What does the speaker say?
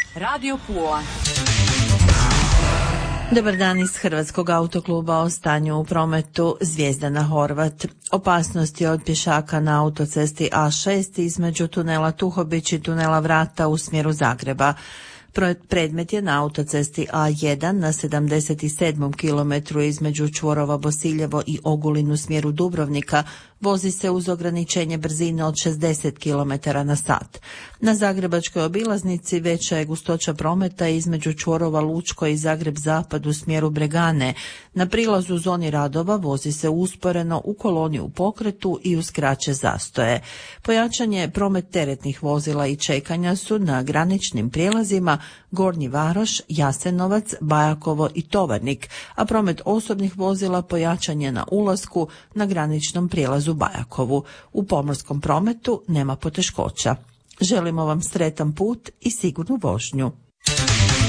Radio Pula. Dobar dan iz Hrvatskog autokluba o stanju u prometu. Zvijezdana Horvat. Opasnosti od pješaka na autocesti A6 između tunela Tuhobić i tunela Vrata u smjeru Zagreba. Predmet je na autocesti A1 na 77. kilometru između čvorova Bosiljevo i Ogulin u smjeru Dubrovnika. Vozi se uz ograničenje brzine od 60 km na sat. Na zagrebačkoj obilaznici veća je gustoća prometa između čvorova Lučko i Zagreb Zapad u smjeru Bregane. Na prilazu u zoni radova vozi se usporeno u koloni u pokretu i uz kraće zastoje. Pojačan je promet teretnih vozila i čekanja su na graničnim prijelazima Gornji Varoš, Jasenovac, Bajakovo i Tovarnik, a promet osobnih vozila pojačan je na ulasku na graničnom prijelazu Bajakovu. U pomorskom prometu nema poteškoća. Želimo vam sretan put i sigurnu vožnju.